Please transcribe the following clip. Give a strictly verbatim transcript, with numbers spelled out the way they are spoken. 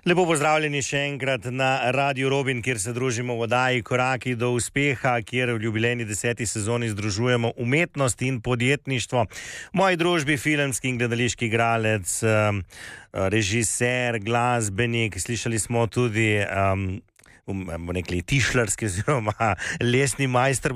Lepo pozdravljeni še enkrat na Radiu Robin, kjer se družimo v oddaji Koraki do uspeha, kjer v jubilejni deseti sezoni združujemo umetnost in podjetništvo. V moji družbi filmski in gledališki igralec, režiser, glasbenik, slišali smo tudi um, bomo rekli tišlarski oziroma lesni majster.